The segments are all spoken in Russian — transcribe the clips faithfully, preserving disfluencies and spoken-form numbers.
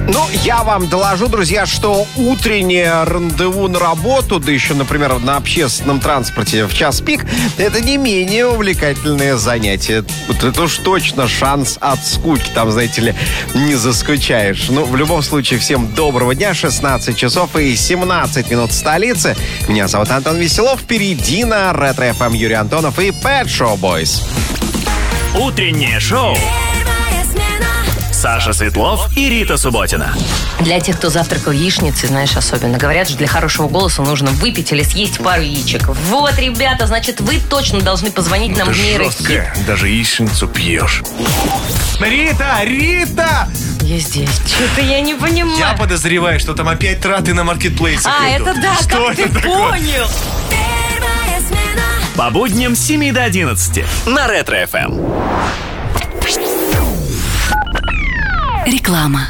Ну, я вам доложу, друзья, что утреннее рандеву на работу, да еще, например, на общественном транспорте в час пик, это не менее увлекательное занятие. Вот это уж точно шанс от скуки. Там, знаете ли, не заскучаешь. Ну, в любом случае, всем доброго дня. шестнадцать часов и семнадцать минут в столице. Меня зовут Антон Веселов. Впереди на Ретро-эф эм Юрий Антонов и Pet Shop Boys. Утреннее шоу. Саша Светлов и Рита Субботина. Для тех, кто завтракал яичницей, знаешь, особенно. Говорят же, для хорошего голоса нужно выпить или съесть пару яичек. Вот, ребята, значит, вы точно должны позвонить ну, нам в нейрохит. Жестко. Даже яичницу пьешь. Рита! Рита! Я здесь. Что-то я не понимаю. Я подозреваю, что там опять траты на маркетплейсах А, идут. это да, что как ты это такое? понял? По будням с семи до одиннадцати на Ретро-эф эм. Реклама.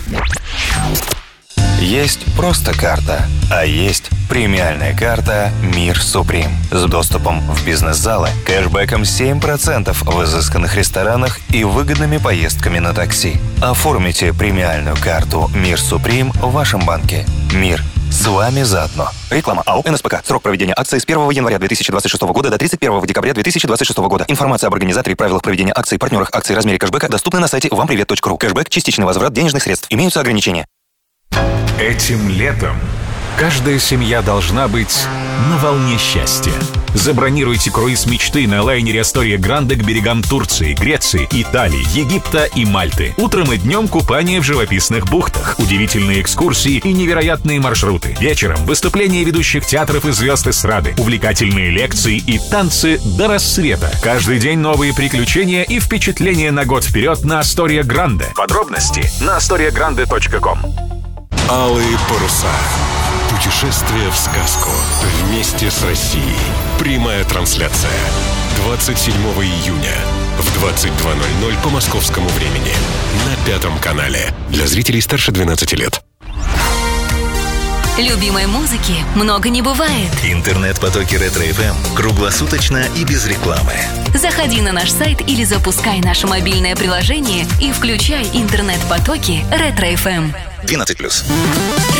Есть просто карта, а есть премиальная карта «Мир Суприм» с доступом в бизнес-залы, кэшбэком семь процентов в изысканных ресторанах и выгодными поездками на такси. Оформите премиальную карту «Мир Суприм» в вашем банке. «Мир» с вами заодно. Реклама. АО «эн эс пэ ка». Срок проведения акции с первого января две тысячи двадцать шестого года до тридцать первого декабря две тысячи двадцать шестого года. Информация об организаторе и правилах проведения акций, партнерах акций, размере кэшбэка доступны на сайте вам привет точка ру. Кэшбэк – частичный возврат денежных средств. Имеются ограничения. Этим летом каждая семья должна быть на волне счастья. Забронируйте круиз мечты на лайнере Астория Гранде к берегам Турции, Греции, Италии, Египта и Мальты. Утром и днем купание в живописных бухтах, удивительные экскурсии и невероятные маршруты. Вечером выступления ведущих театров и звезд эстрады, увлекательные лекции и танцы до рассвета. Каждый день новые приключения и впечатления на год вперед на Астория Гранде. Подробности на астория гранде точка ком. Алые паруса. Путешествие в сказку. Вместе с Россией. Прямая трансляция. двадцать седьмого июня в двадцать два ноль ноль по московскому времени. На Пятом канале. Для зрителей старше двенадцати лет. Любимой музыки много не бывает. Интернет-потоки Ретро-эф эм круглосуточно и без рекламы. Заходи на наш сайт или запускай наше мобильное приложение и включай интернет-потоки Ретро-эф эм. двенадцать плюс.